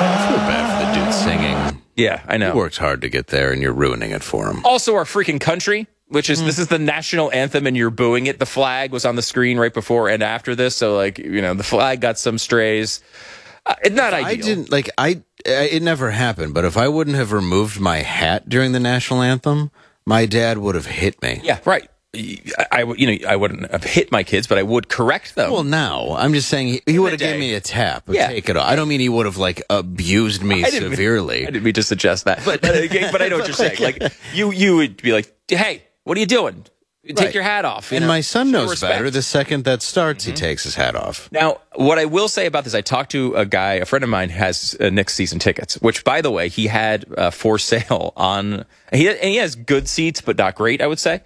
I feel bad for the dude singing. Yeah, I know. He worked hard to get there, and you're ruining it for him. Also, our freaking country, which is this is the national anthem, and you're booing it. The flag was on the screen right before and after this, so like the flag got some strays. It's not ideal. It never happened. But if I wouldn't have removed my hat during the national anthem, my dad would have hit me. Yeah, right. I wouldn't have hit my kids, but I would correct them. Well, no, I'm just saying he would have given me a tap, take it off. I don't mean he would have abused me severely. I didn't mean to suggest that, but I know what you're saying. Like you would be like, hey, what are you doing? Take your hat off. And my son knows better. The second that starts, he takes his hat off. Now, what I will say about this, I talked to a friend of mine has Knicks season tickets, which, by the way, he had for sale on. He has good seats, but not great, I would say.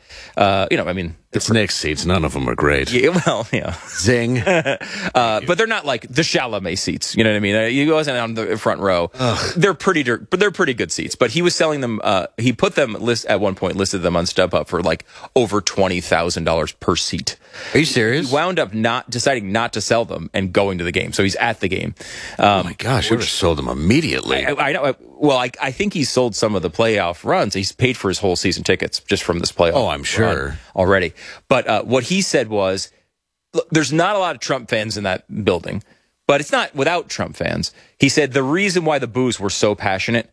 It's Knicks seats. None of them are great. Yeah, well, yeah. Zing. But they're not like the Chalamet seats. You know what I mean? You go on the front row. Ugh. They're pretty good seats. But he was selling them. He put them at one point listed them on StubHub for like over $20,000 per seat. Are you serious? He wound up deciding not to sell them and going to the game. So he's at the game. Oh my gosh! I would have sold them immediately. I know. Well, I think he sold some of the playoff runs. He's paid for his whole season tickets just from this playoff. Oh, I'm sure already. But what he said was, look, there's not a lot of Trump fans in that building, but it's not without Trump fans. He said the reason why the boos were so passionate,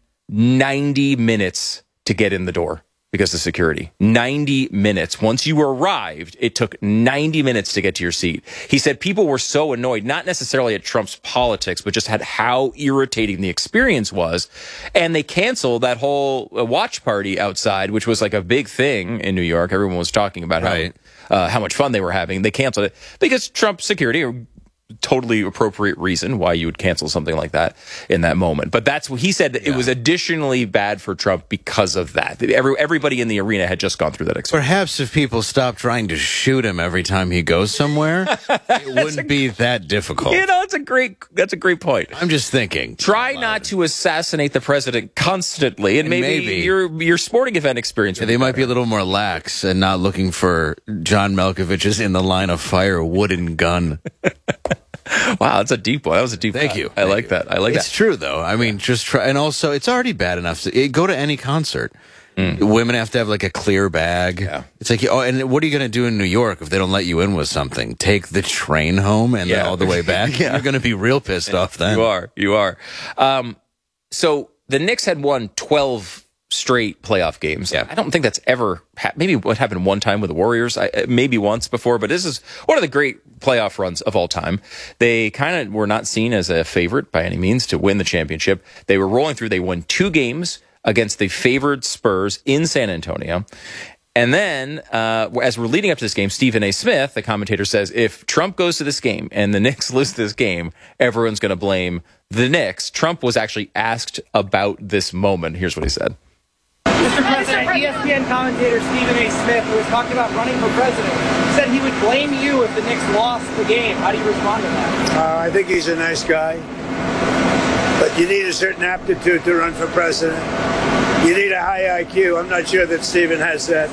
90 minutes to get in the door because of security. 90 minutes. Once you arrived, it took 90 minutes to get to your seat. He said people were so annoyed, not necessarily at Trump's politics, but just at how irritating the experience was. And they canceled that whole watch party outside, which was like a big thing in New York. Everyone was talking about how much fun they were having. They canceled it because Trump security, totally appropriate reason why you would cancel something like that in that moment. But that's what he said. That it was additionally bad for Trump because of that. Everybody in the arena had just gone through that experience. Perhaps if people stopped trying to shoot him every time he goes somewhere, it wouldn't be that difficult. That's a great point. I'm just thinking. Try not to assassinate the president constantly, and maybe your sporting event experience. They might be a little more lax and not looking for John Malkovich's in the line of fire wooden gun. Wow, that's a deep one. That was a deep. Thank you. I like that. It's true though. I mean, just try. And also, it's already bad enough to go to any concert. Women have to have like a clear bag. Yeah. It's like, and what are you going to do in New York if they don't let you in with something? Take the train home and then all the way back? You're going to be real pissed off then. You are. So the Knicks had won 12 straight playoff games. Yeah. I don't think that's ever maybe what happened one time with the Warriors, maybe once before, but this is one of the great playoff runs of all time. They kind of were not seen as a favorite by any means to win the championship. They were rolling through. They won 2 games against the favored Spurs in San Antonio. And then, as we're leading up to this game, Stephen A. Smith, the commentator, says, if Trump goes to this game and the Knicks lose this game, everyone's going to blame the Knicks. Trump was actually asked about this moment. Here's what he said. Mr. President, ESPN commentator Stephen A. Smith, who was talking about running for president, said he would blame you if the Knicks lost the game. How do you respond to that? I think he's a nice guy, but you need a certain aptitude to run for president. You need a high IQ. I'm not sure that Stephen has that.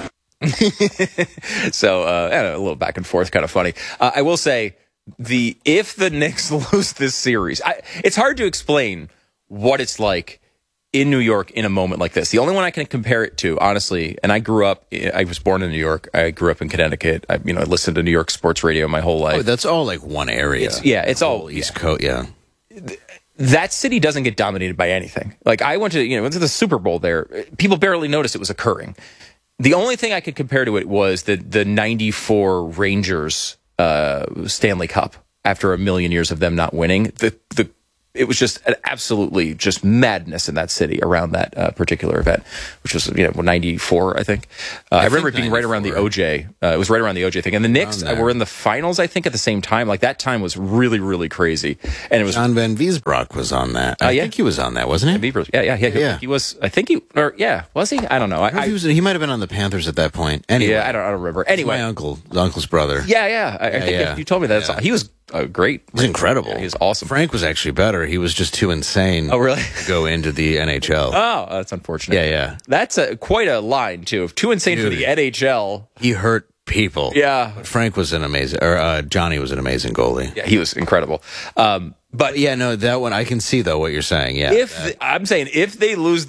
So, a little back and forth, kind of funny. I will say, if the Knicks lose this series, it's hard to explain what it's like in New York in a moment like this. The only one I can compare it to, honestly, and I was born in New York. I grew up in Connecticut. I listened to New York sports radio my whole life. Oh, that's all like one area. It's all East Coast. Yeah. That city doesn't get dominated by anything. Like I went to the Super Bowl there. People barely noticed it was occurring. The only thing I could compare to it was the 94 Rangers Stanley Cup after a million years of them not winning. It was just absolutely just madness in that city around that particular event, which was 94, I think. I remember it being right around the OJ. It was right around the OJ thing, and the Knicks were in the finals, I think, at the same time. Like that time was really, really crazy, and it was John Van Viesbroek was on that. I think he was on that, wasn't he? Yeah. He was. I think was he? I don't know. He might have been on the Panthers at that point. Anyway, I don't remember. Anyway, my uncle's brother. I think you told me that. He was. Great. He's incredible. He was awesome. Frank was actually better. He was just too insane. Oh, really? To go into the NHL. Oh, that's unfortunate. Yeah. That's quite a line, too. Too insane for the NHL. He hurt people. Yeah. But Frank was Johnny was an amazing goalie. Yeah, he was incredible. But Yeah, no, that one I can see though what you're saying. Yeah, I'm saying if they lose